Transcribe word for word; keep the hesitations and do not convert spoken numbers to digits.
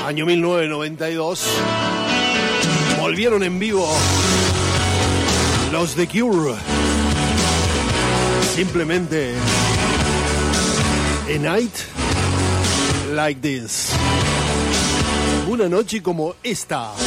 Año mil novecientos noventa y dos. Volvieron en vivo los The Cure. Simplemente A Night Like This. Una noche como esta.